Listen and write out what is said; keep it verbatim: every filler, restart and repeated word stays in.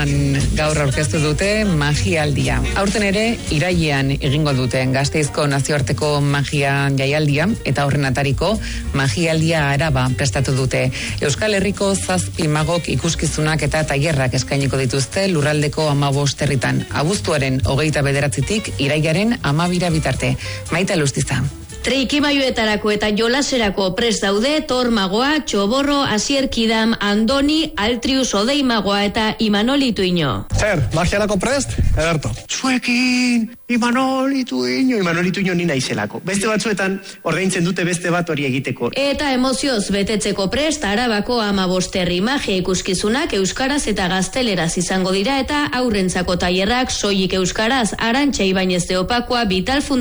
Araban gaur aurkeztu dute magialdia. Aurten ere irailean egingo dute Gasteizko nazioarteko magia jaialdia eta horren atariko magialdia Araba prestatu dute. Euskal Herriko zazpi magok ikuskizunak eta tailerrak eskainiko dituzte lurraldeko hamabost herritan. Abuztuaren hogeita bederatzitik irailaren hamabira bitarte. Maite Lustiza. Trikimaioetarako eta jolaserako prest daude Tormagoa, Txoborro, Asier Kidam, Andoni, Altrius Odeimagoa eta Imanol Ituino. Zer, magiarako prest? Ederto. Zuekin, Imanol Ituino, Imanol Ituino ni naizelako. Beste batzuetan ordaintzen dute beste bat hori egiteko. Eta emozioz betetzeko prest Arabako hamabosterri magia ikuskizunak euskaraz eta gazteleraz izango dira eta aurrentzako tailerrak soilik euskaraz. Arantxa Ibañez de Opakoa, Vital Fundazioa